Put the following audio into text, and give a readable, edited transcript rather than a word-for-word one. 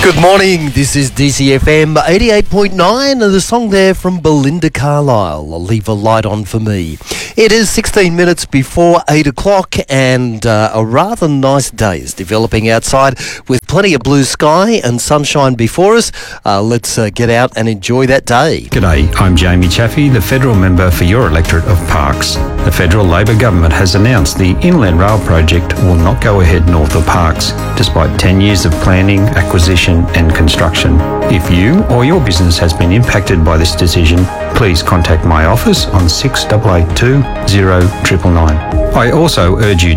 Good morning, this is DCFM 88.9 and the song there from Belinda Carlisle, Leave a Light On For Me. It is 16 minutes before 8 o'clock and a rather nice day is developing outside with plenty of blue sky and sunshine before us. Let's get out and enjoy that day. G'day, I'm Jamie Chaffey, the Federal Member for your electorate of Parkes. The Federal Labor Government has announced the Inland Rail project will not go ahead north of Parkes, despite 10 years of planning, acquisition and construction. If you or your business has been impacted by this decision, please contact my office on 6882 0999. I also urge you